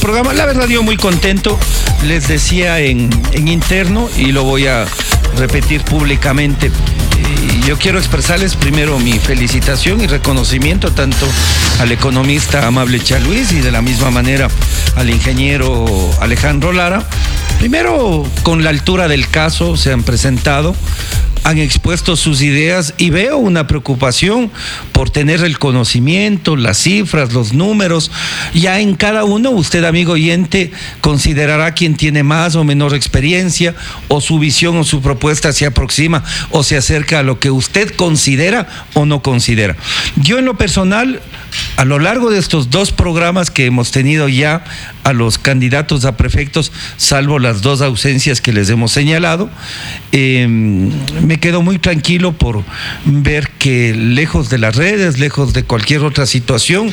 programa. La verdad, yo muy contento. Les decía en interno y lo voy a repetir públicamente. Yo quiero expresarles primero mi felicitación y reconocimiento tanto al economista Amable Chaluis y de la misma manera al ingeniero Alejandro Lara. Primero, con la altura del caso se han presentado, han expuesto sus ideas y veo una preocupación por tener el conocimiento, las cifras, los números. Ya en cada uno, usted, amigo oyente, considerará quién tiene más o menor experiencia, o su visión o su propuesta se aproxima o se acerca a lo que usted considera o no considera. Yo, en lo personal, a lo largo de estos 2 programas que hemos tenido ya a los candidatos a prefectos, salvo las 2 ausencias que les hemos señalado, me quedo muy tranquilo por ver que lejos de las redes, lejos de cualquier otra situación,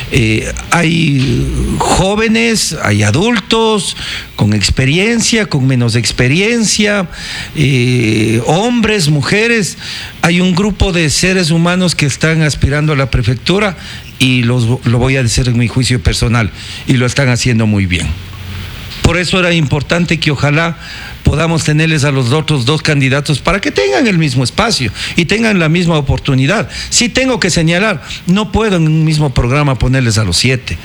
hay jóvenes, hay adultos con experiencia, con menos experiencia, hombres, mujeres. Hay un grupo de seres humanos que están aspirando a la prefectura y lo voy a decir en mi juicio personal, y lo están haciendo muy bien. Por eso era importante que ojalá podamos tenerles a los otros 2 candidatos para que tengan el mismo espacio y tengan la misma oportunidad. Sí tengo que señalar, no puedo en un mismo programa ponerles a los 7.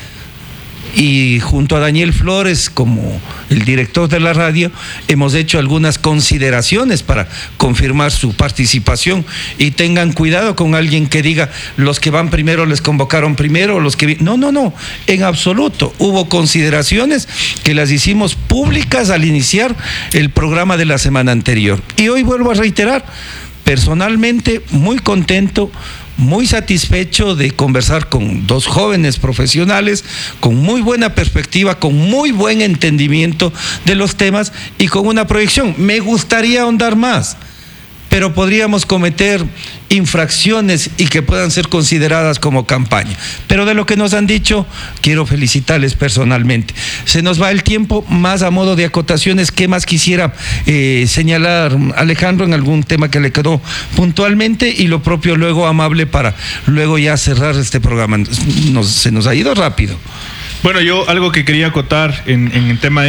Y junto a Daniel Flores, como el director de la radio, hemos hecho algunas consideraciones para confirmar su participación. Y tengan cuidado con alguien que diga, los que van primero les convocaron primero, los que... No, en absoluto. Hubo consideraciones que las hicimos públicas al iniciar el programa de la semana anterior. Y hoy vuelvo a reiterar, personalmente muy contento, muy satisfecho de conversar con 2 jóvenes profesionales con muy buena perspectiva, con muy buen entendimiento de los temas y con una proyección. Me gustaría ahondar más, pero podríamos cometer infracciones y que puedan ser consideradas como campaña. Pero de lo que nos han dicho, quiero felicitarles personalmente. Se nos va el tiempo, más a modo de acotaciones. ¿Qué más quisiera señalar, Alejandro, en algún tema que le quedó puntualmente? Y lo propio luego, Amable, para luego ya cerrar este programa. Se nos ha ido rápido. Bueno, yo algo que quería acotar en el tema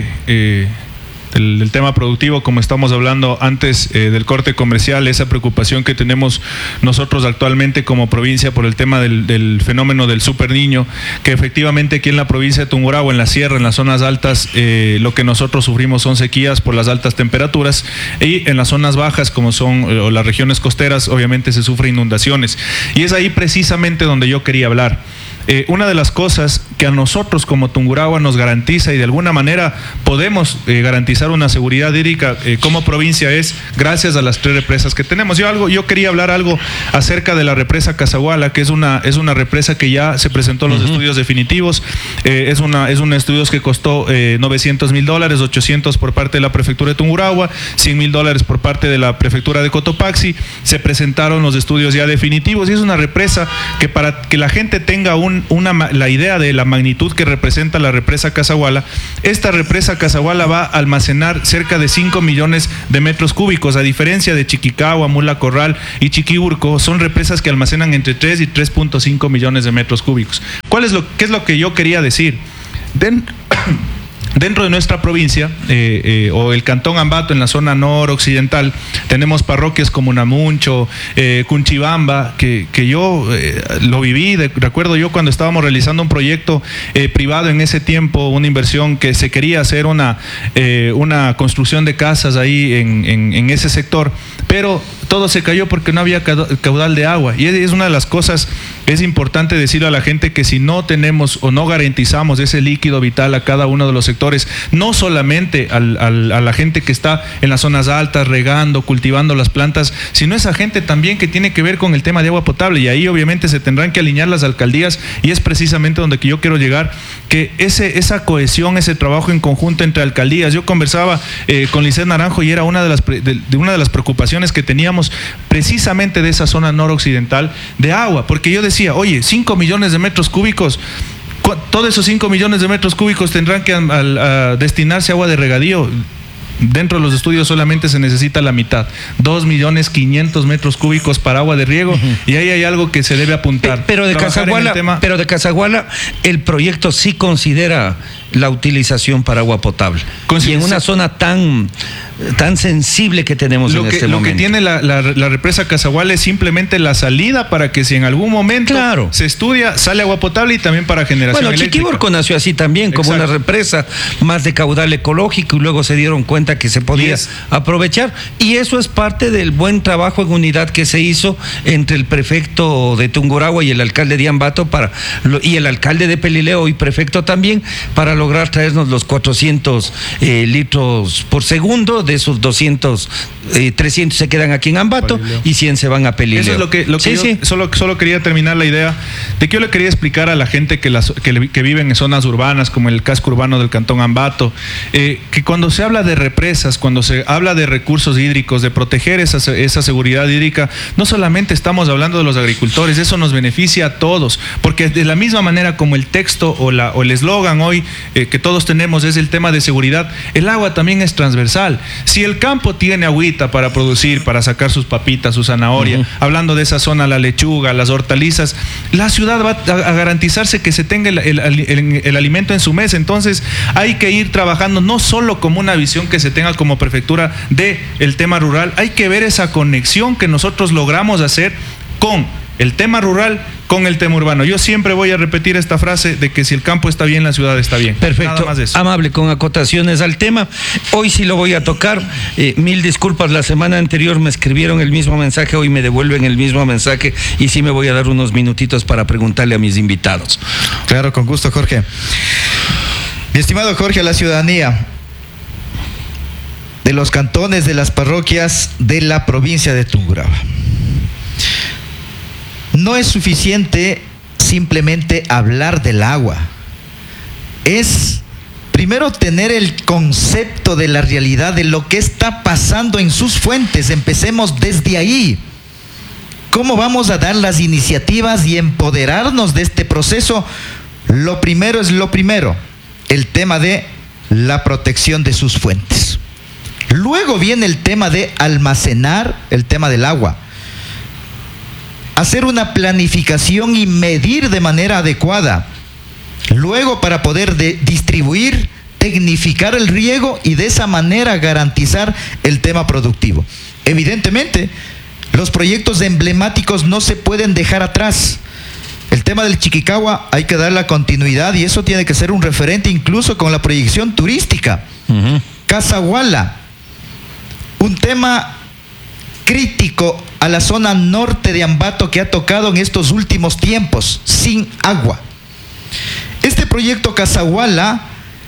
el tema productivo, como estamos hablando antes del corte comercial, esa preocupación que tenemos nosotros actualmente como provincia por el tema del fenómeno del Super Niño, que efectivamente aquí en la provincia de Tungurahua, en la sierra, en las zonas altas, lo que nosotros sufrimos son sequías por las altas temperaturas, y en las zonas bajas, como son las regiones costeras, obviamente se sufren inundaciones. Y es ahí precisamente donde yo quería hablar. Una de las cosas que a nosotros como Tungurahua nos garantiza, y de alguna manera podemos garantizar una seguridad hídrica como provincia, es gracias a las 3 represas que tenemos. Yo quería hablar algo acerca de la represa Casaguala, que es una represa que ya se presentó en los estudios definitivos. Es un estudio que costó $900,000, 800 por parte de la prefectura de Tungurahua, $100,000 por parte de la prefectura de Cotopaxi. Se presentaron los estudios ya definitivos, y es una represa que, para que la gente tenga la idea de la magnitud que representa la represa Casaguala, esta represa Casaguala va a almacenar cerca de 5 millones de metros cúbicos, a diferencia de Chiquicagua, Mula Corral y Chiquiburco. Son represas que almacenan entre 3 y 3.5 millones de metros cúbicos. ¿Qué es lo que yo quería decir? Dentro de nuestra provincia, o el Cantón Ambato, en la zona noroccidental, tenemos parroquias como Namuncho, Cunchibamba, que yo lo viví. Recuerdo yo cuando estábamos realizando un proyecto privado en ese tiempo, una inversión que se quería hacer una construcción de casas ahí en ese sector, pero todo se cayó porque no había caudal de agua. Y es una de las cosas, es importante decirle a la gente que si no tenemos o no garantizamos ese líquido vital a cada uno de los sectores, no solamente a la gente que está en las zonas altas regando, cultivando las plantas, sino esa gente también que tiene que ver con el tema de agua potable. Y ahí obviamente se tendrán que alinear las alcaldías, y es precisamente donde yo quiero llegar, que esa cohesión, ese trabajo en conjunto entre alcaldías. Yo conversaba con Lisset Naranjo, y era una de las preocupaciones que teníamos precisamente de esa zona noroccidental de agua, porque yo decía, oye, 5 millones de metros cúbicos, todos esos 5 millones de metros cúbicos tendrán que destinarse a agua de regadío. Dentro de los estudios solamente se necesita la mitad, 2.500.000 metros cúbicos para agua de riego, y ahí hay algo que se debe apuntar. Pero de Casaguala el proyecto sí considera la utilización para agua potable. Y en una zona tan sensible que tenemos en este momento. Lo que tiene la represa Casaguala es simplemente la salida para que si en algún momento se estudia, sale agua potable y también para generación eléctrica. Chiquiborco nació así también, como una represa más de caudal ecológico, y luego se dieron cuenta que se podía aprovechar, y eso es parte del buen trabajo en unidad que se hizo entre el prefecto de Tungurahua y el alcalde de Ambato y el alcalde de Pelileo y prefecto también, para lograr traernos los 400 litros por segundo. De esos 200, 300 se quedan aquí en Ambato y 100 se van a Pelileo. Eso es lo que yo solo quería terminar la idea de que yo le quería explicar a la gente que viven en zonas urbanas, como el casco urbano del Cantón Ambato, que cuando se habla de represas, cuando se habla de recursos hídricos, de proteger esa seguridad hídrica, no solamente estamos hablando de los agricultores, eso nos beneficia a todos, porque de la misma manera como el texto o el eslogan hoy que todos tenemos es el tema de seguridad, el agua también es transversal. Si el campo tiene agüita para producir, para sacar sus papitas, su zanahoria, hablando de esa zona, la lechuga, las hortalizas, la ciudad va a garantizarse que se tenga el alimento en su mesa. Entonces hay que ir trabajando no solo como una visión que se tenga como prefectura del tema rural, hay que ver esa conexión que nosotros logramos hacer con el tema rural con el tema urbano. Yo siempre voy a repetir esta frase de que si el campo está bien, la ciudad está bien. Perfecto. Nada más de eso. Amable, con acotaciones al tema. Hoy sí lo voy a tocar. Mil disculpas, la semana anterior me escribieron el mismo mensaje, hoy me devuelven el mismo mensaje y sí me voy a dar unos minutitos para preguntarle a mis invitados. Claro, con gusto, Jorge. Mi estimado Jorge, a la ciudadanía de los cantones, de las parroquias de la provincia de Tungurahua. No es suficiente simplemente hablar del agua. Es primero tener el concepto de la realidad de lo que está pasando en sus fuentes. Empecemos desde ahí. ¿Cómo vamos a dar las iniciativas y empoderarnos de este proceso? Lo primero es lo primero, el tema de la protección de sus fuentes. Luego viene el tema de almacenar el tema del agua. Hacer una planificación y medir de manera adecuada. Luego, para poder distribuir, tecnificar el riego y de esa manera garantizar el tema productivo. Evidentemente, los proyectos emblemáticos no se pueden dejar atrás. El tema del Chiquicagua hay que dar la continuidad y eso tiene que ser un referente incluso con la proyección turística. Casaguala, un tema crítico a la zona norte de Ambato que ha tocado en estos últimos tiempos, sin agua. Este proyecto Casaguala,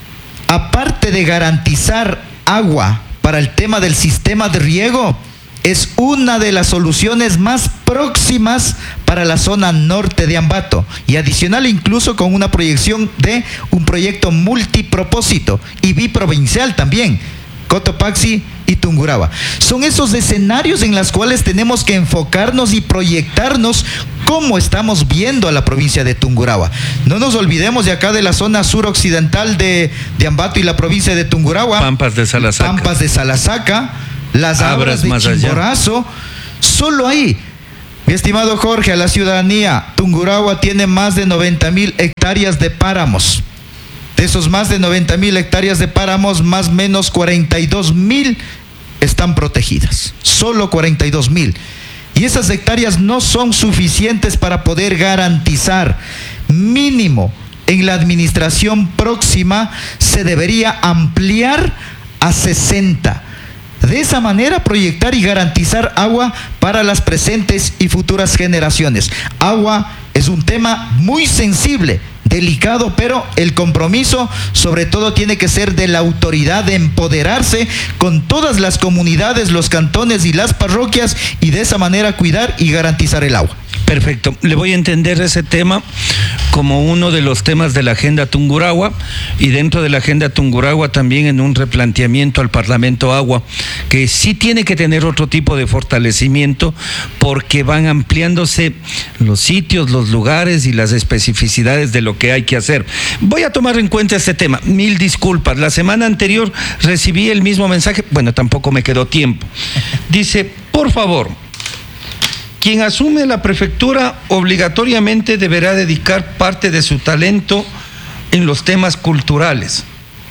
aparte de garantizar agua para el tema del sistema de riego, es una de las soluciones más próximas para la zona norte de Ambato y adicional incluso con una proyección de un proyecto multipropósito y biprovincial también, Cotopaxi y Tungurahua. Son esos escenarios en los cuales tenemos que enfocarnos y proyectarnos cómo estamos viendo a la provincia de Tungurahua. No nos olvidemos de acá de la zona suroccidental de Ambato y la provincia de Tungurahua. Pampas de Salasaca. Las Abras de Chimborazo. Solo ahí, mi estimado Jorge, a la ciudadanía, Tungurahua tiene más de 90,000 hectáreas de páramos. De esos más de 90,000 hectáreas de páramos, más o menos 42,000 están protegidas. Solo 42,000. Y esas hectáreas no son suficientes para poder garantizar mínimo en la administración próxima se debería ampliar a 60. De esa manera proyectar y garantizar agua para las presentes y futuras generaciones. Agua es un tema muy sensible, delicado, pero el compromiso sobre todo tiene que ser de la autoridad de empoderarse con todas las comunidades, los cantones y las parroquias y de esa manera cuidar y garantizar el agua. Perfecto. Le voy a entender ese tema como uno de los temas de la Agenda Tungurahua y dentro de la Agenda Tungurahua también en un replanteamiento al Parlamento Agua, que sí tiene que tener otro tipo de fortalecimiento porque van ampliándose los sitios, los lugares y las especificidades de lo que hay que hacer. Voy a tomar en cuenta este tema. Mil disculpas. La semana anterior recibí el mismo mensaje. Bueno, tampoco me quedó tiempo. Dice, por favor, quien asume la prefectura obligatoriamente deberá dedicar parte de su talento en los temas culturales,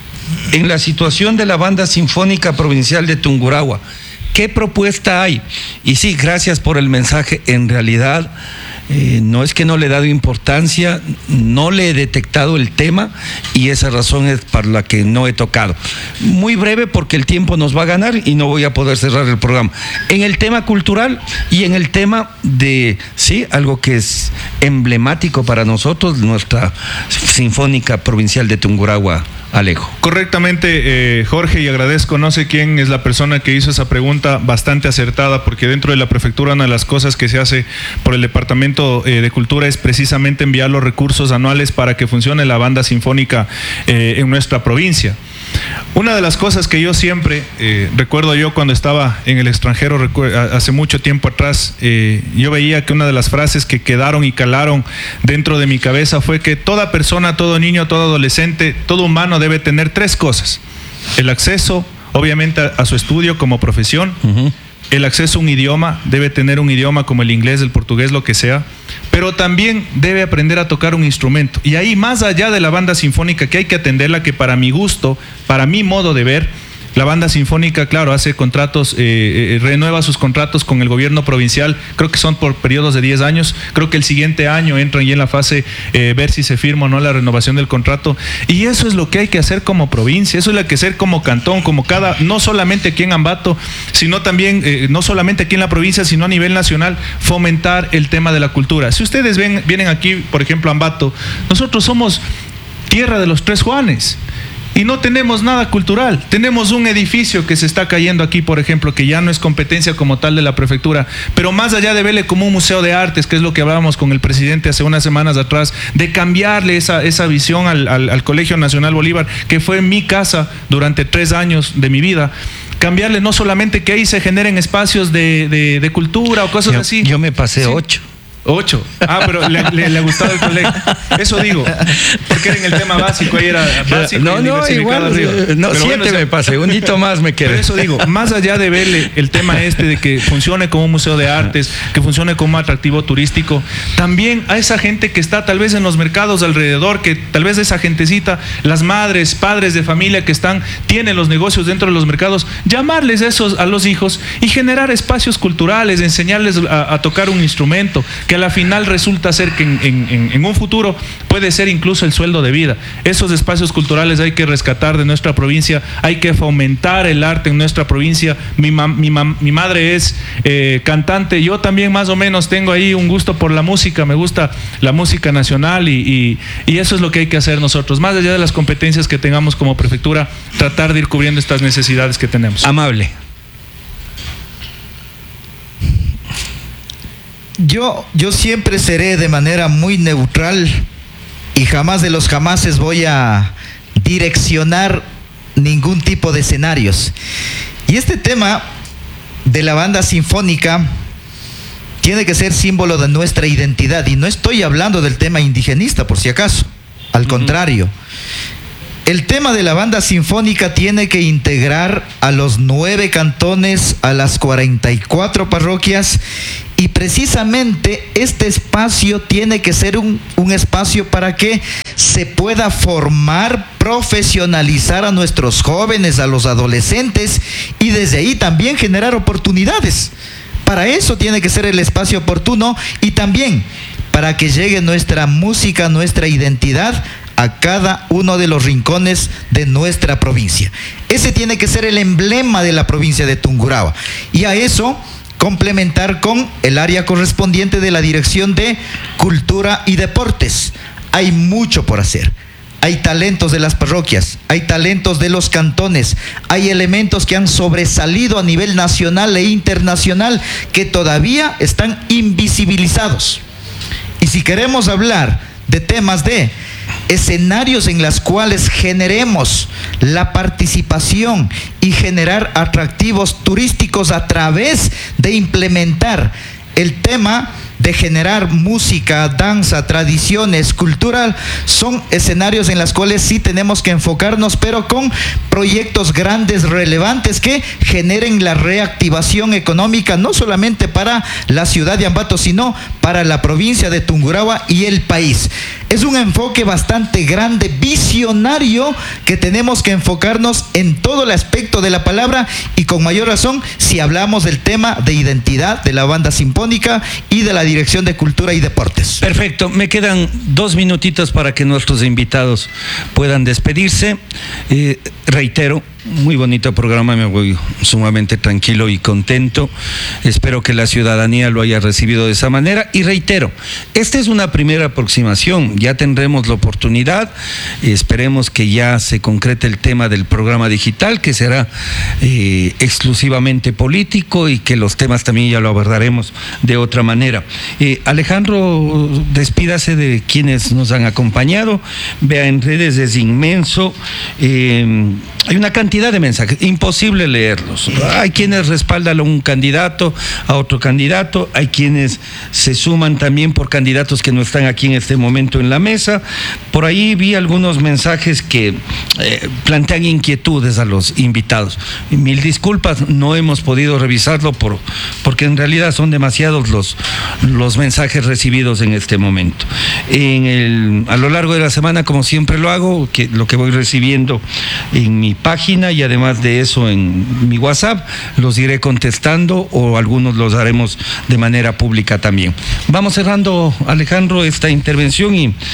en la situación de la Banda Sinfónica Provincial de Tungurahua. ¿Qué propuesta hay? Y sí, gracias por el mensaje. En realidad, no es que no le he dado importancia, no le he detectado el tema y esa razón es para la que no he tocado. Muy breve porque el tiempo nos va a ganar y no voy a poder cerrar el programa. En el tema cultural y en el tema de, sí, algo que es emblemático para nosotros, nuestra Sinfónica Provincial de Tungurahua. Alejo. Correctamente, Jorge, y agradezco, no sé quién es la persona que hizo esa pregunta bastante acertada, porque dentro de la prefectura una de las cosas que se hace por el Departamento de Cultura es precisamente enviar los recursos anuales para que funcione la banda sinfónica en nuestra provincia. Una de las cosas que yo siempre recuerdo, yo cuando estaba en el extranjero hace mucho tiempo atrás, yo veía que una de las frases que quedaron y calaron dentro de mi cabeza fue que toda persona, todo niño, todo adolescente, todo humano debe tener 3 cosas: el acceso obviamente a su estudio como profesión, el acceso a un idioma, debe tener un idioma como el inglés, el portugués, lo que sea, pero también debe aprender a tocar un instrumento. Y ahí, más allá de la banda sinfónica, que hay que atenderla, que para mi gusto, para mi modo de ver, la banda sinfónica, claro, hace contratos, renueva sus contratos con el gobierno provincial, creo que son por periodos de 10 años, creo que el siguiente año entran ya en la fase ver si se firma o no la renovación del contrato, y eso es lo que hay que hacer como provincia, eso es lo que hay que hacer como cantón, como no solamente aquí en Ambato, sino también, no solamente aquí en la provincia, sino a nivel nacional, fomentar el tema de la cultura. Si ustedes vienen aquí, por ejemplo, a Ambato, nosotros somos tierra de los 3 Juanes. Y no tenemos nada cultural. Tenemos un edificio que se está cayendo aquí, por ejemplo, que ya no es competencia como tal de la prefectura, pero más allá de verle como un museo de artes, que es lo que hablábamos con el presidente hace unas semanas atrás, de cambiarle esa visión al Colegio Nacional Bolívar, que fue mi casa durante 3 años de mi vida. Cambiarle no solamente que ahí se generen espacios de cultura o cosas así. Yo me pasé sí. 8. 8. Ah, pero le ha gustado el colegio. Eso digo, porque era en el tema básico, ahí era básico. No, igual, arriba. No, 7 bueno, me pasé, un hito más me quedé. Pero eso digo, más allá de verle el tema de que funcione como un museo de artes, que funcione como un atractivo turístico, también a esa gente que está tal vez en los mercados alrededor, que tal vez esa gentecita, las madres, padres de familia que tienen los negocios dentro de los mercados, llamarles a los hijos y generar espacios culturales, enseñarles a tocar un instrumento, que a la final resulta ser que en un futuro puede ser incluso el sueldo de vida. Esos espacios culturales hay que rescatar de nuestra provincia, hay que fomentar el arte en nuestra provincia. Mi madre es cantante, yo también más o menos tengo ahí un gusto por la música, me gusta la música nacional y eso es lo que hay que hacer nosotros, más allá de las competencias que tengamos como prefectura, tratar de ir cubriendo estas necesidades que tenemos. Amable. Yo siempre seré de manera muy neutral y jamás de los jamases voy a direccionar ningún tipo de escenarios. Y este tema de la banda sinfónica tiene que ser símbolo de nuestra identidad. Y no estoy hablando del tema indigenista, por si acaso. Al contrario. El tema de la banda sinfónica tiene que integrar a los 9 cantones, a las 44 parroquias, y precisamente este espacio tiene que ser un espacio para que se pueda formar, profesionalizar a nuestros jóvenes, a los adolescentes, y desde ahí también generar oportunidades. Para eso tiene que ser el espacio oportuno y también para que llegue nuestra música, nuestra identidad a cada uno de los rincones de nuestra provincia. Ese tiene que ser el emblema de la provincia de Tungurahua. Y a eso complementar con el área correspondiente de la Dirección de Cultura y Deportes. Hay mucho por hacer. Hay talentos de las parroquias, hay talentos de los cantones, hay elementos que han sobresalido a nivel nacional e internacional que todavía están invisibilizados. Y si queremos hablar de temas de escenarios en los cuales generemos la participación y generar atractivos turísticos a través de implementar el tema de generar música, danza, tradiciones, cultural, son escenarios en los cuales sí tenemos que enfocarnos, pero con proyectos grandes, relevantes, que generen la reactivación económica, no solamente para la ciudad de Ambato, sino para la provincia de Tungurahua y el país. Es un enfoque bastante grande, visionario, que tenemos que enfocarnos en todo el aspecto de la palabra, y con mayor razón si hablamos del tema de identidad de la banda sinfónica y de la Dirección de Cultura y Deportes. Perfecto, me quedan 2 minutitos para que nuestros invitados puedan despedirse. Reitero, muy bonito programa, me voy sumamente tranquilo y contento. Espero que la ciudadanía lo haya recibido de esa manera. Y reitero, esta es una primera aproximación, ya tendremos la oportunidad, esperemos que ya se concrete el tema del programa digital, que será exclusivamente político, y que los temas también ya lo abordaremos de otra manera. Alejandro, despídase de quienes nos han acompañado. Vea, en redes es inmenso. Hay una cantidad de mensajes, imposible leerlos. Hay quienes respaldan a un candidato, a otro candidato, hay quienes se suman también por candidatos que no están aquí en este momento en la mesa. Por ahí vi algunos mensajes que plantean inquietudes a los invitados. Mil disculpas, no hemos podido revisarlo porque en realidad son demasiados los mensajes recibidos en este momento. A lo largo de la semana, como siempre lo hago, lo que voy recibiendo en mi página, y además de eso en mi WhatsApp, los iré contestando, o algunos los haremos de manera pública también. Vamos cerrando, Alejandro, esta intervención,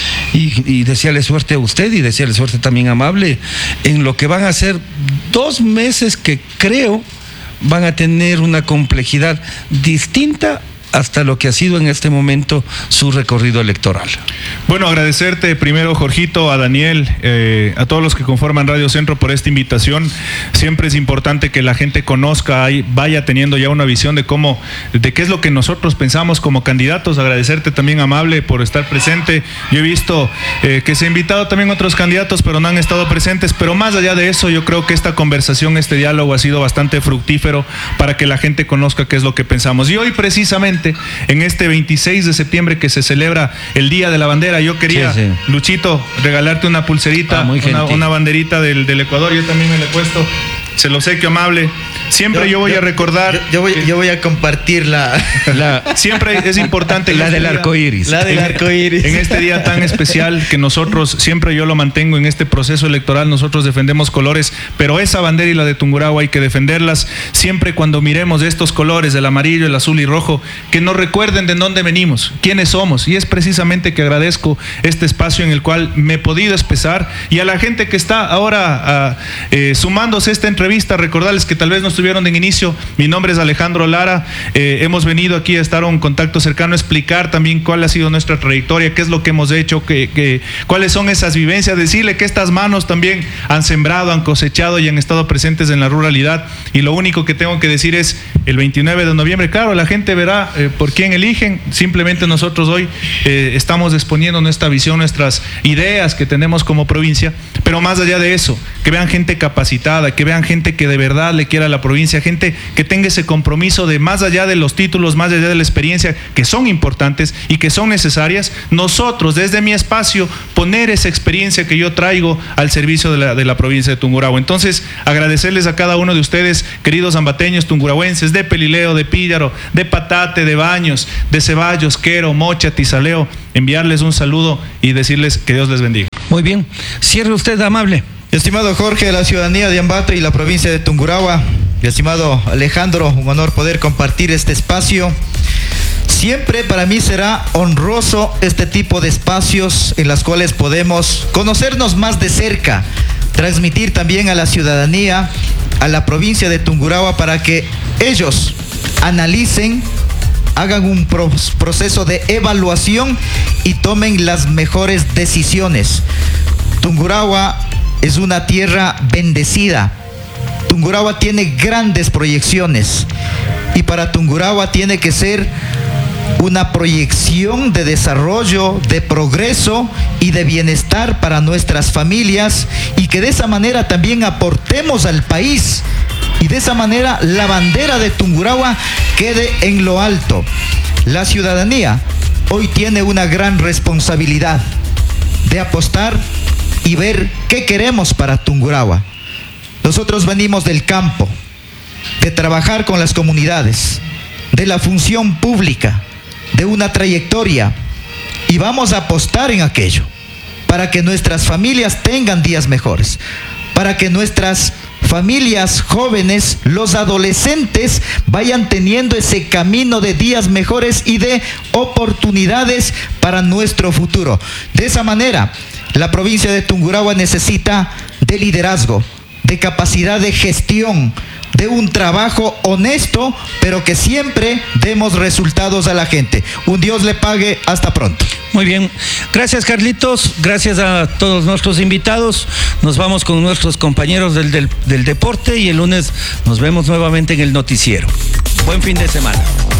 y desearle suerte a usted, y desearle suerte también a Amable en lo que van a ser 2 meses que creo van a tener una complejidad distinta hasta lo que ha sido en este momento su recorrido electoral. Bueno, agradecerte primero, Jorgito, a Daniel, a todos los que conforman Radio Centro por esta invitación. Siempre es importante que la gente conozca y vaya teniendo ya una visión de qué es lo que nosotros pensamos como candidatos. Agradecerte también, Amable, por estar presente. Yo he visto que se ha invitado también otros candidatos, pero no han estado presentes. Pero más allá de eso, yo creo que esta conversación, este diálogo ha sido bastante fructífero para que la gente conozca qué es lo que pensamos. Y hoy, precisamente, en este 26 de septiembre que se celebra el Día de la Bandera, yo quería, sí. Luchito, regalarte una pulserita, una banderita del Ecuador. Yo también me la he puesto. Se lo sé, que Amable. Siempre yo voy a recordar. Yo voy a compartir siempre es importante. La del arco iris. La del arco iris. En este día tan especial que nosotros, siempre yo lo mantengo en este proceso electoral, nosotros defendemos colores, pero esa bandera y la de Tungurahua hay que defenderlas siempre cuando miremos estos colores, el amarillo, el azul y rojo, que nos recuerden de dónde venimos, quiénes somos. Y es precisamente que agradezco este espacio en el cual me he podido expresar, y a la gente que está ahora sumándose a esta entrevista, recordarles que tal vez no estuvieron de inicio. Mi nombre es Alejandro Lara. Hemos venido aquí a estar en contacto cercano, a explicar también cuál ha sido nuestra trayectoria, qué es lo que hemos hecho, cuáles son esas vivencias, decirle que estas manos también han sembrado, han cosechado y han estado presentes en la ruralidad. Y lo único que tengo que decir es, el 29 de noviembre, claro, la gente verá por quién eligen. Simplemente nosotros hoy estamos exponiendo nuestra visión, nuestras ideas que tenemos como provincia, pero más allá de eso, que vean gente capacitada, que vean gente que de verdad le quiera a la provincia, gente que tenga ese compromiso de, más allá de los títulos, más allá de la experiencia, que son importantes y que son necesarias, nosotros desde mi espacio poner esa experiencia que yo traigo al servicio de la provincia de Tungurahua. Entonces, agradecerles a cada uno de ustedes, queridos ambateños, tungurahuenses, de Pelileo, de Píllaro, de Patate, de Baños, de Ceballos, Quero, Mocha, Tizaleo, enviarles un saludo y decirles que Dios les bendiga. Muy bien, cierre usted, Amable. Estimado Jorge, de la ciudadanía de Ambato y la provincia de Tungurahua, estimado Alejandro, un honor poder compartir este espacio. Siempre para mí será honroso este tipo de espacios en los cuales podemos conocernos más de cerca, transmitir también a la ciudadanía, a la provincia de Tungurahua, para que ellos analicen, hagan un proceso de evaluación y tomen las mejores decisiones. Tungurahua es una tierra bendecida. Tungurahua tiene grandes proyecciones, y para Tungurahua tiene que ser una proyección de desarrollo, de progreso y de bienestar para nuestras familias, y que de esa manera también aportemos al país, y de esa manera la bandera de Tungurahua quede en lo alto. La ciudadanía hoy tiene una gran responsabilidad de apostar y ver qué queremos para Tungurahua. Nosotros venimos del campo, de trabajar con las comunidades, de la función pública, de una trayectoria, y vamos a apostar en aquello para que nuestras familias tengan días mejores, para que nuestras familias jóvenes, los adolescentes, vayan teniendo ese camino de días mejores y de oportunidades para nuestro futuro. De esa manera, la provincia de Tungurahua necesita de liderazgo, de capacidad de gestión, de un trabajo honesto, pero que siempre demos resultados a la gente. Un Dios le pague. Hasta pronto. Muy bien. Gracias, Carlitos. Gracias a todos nuestros invitados. Nos vamos con nuestros compañeros del deporte y el lunes nos vemos nuevamente en el noticiero. Buen fin de semana.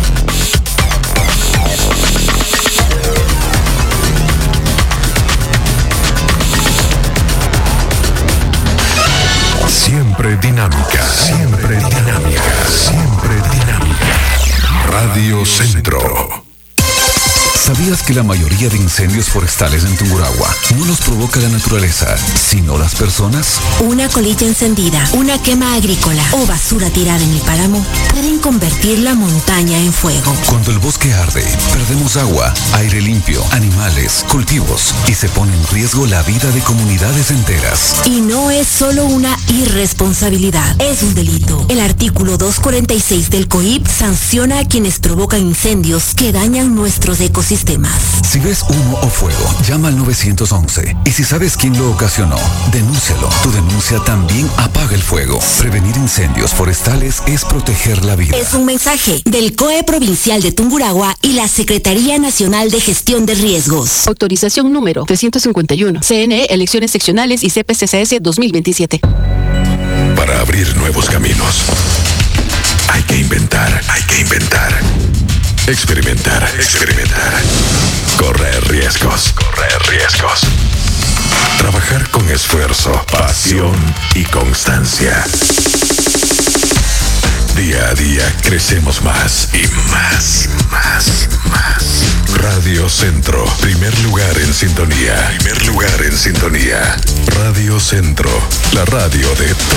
Siempre dinámica, siempre dinámica, siempre dinámica. Radio Centro. ¿Sabías que la mayoría de incendios forestales en Tungurahua no los provoca la naturaleza, sino las personas? Una colilla encendida, una quema agrícola o basura tirada en el páramo pueden convertir la montaña en fuego. Cuando el bosque arde, perdemos agua, aire limpio, animales, cultivos y se pone en riesgo la vida de comunidades enteras. Y no es solo una irresponsabilidad, es un delito. El artículo 246 del COIP sanciona a quienes provocan incendios que dañan nuestros ecosistemas. Si ves humo o fuego, llama al 911. Y si sabes quién lo ocasionó, denúncialo. Tu denuncia también apaga el fuego. Prevenir incendios forestales es proteger la vida. Es un mensaje del COE Provincial de Tungurahua y la Secretaría Nacional de Gestión de Riesgos. Autorización número 351. CNE, Elecciones Seccionales y CPCCS 2027. Para abrir nuevos caminos, hay que inventar, hay que inventar. Experimentar, experimentar. Correr riesgos, correr riesgos. Trabajar con esfuerzo, pasión y constancia. Día a día crecemos más y más, más, más. Radio Centro, primer lugar en sintonía. Primer lugar en sintonía. Radio Centro, la radio de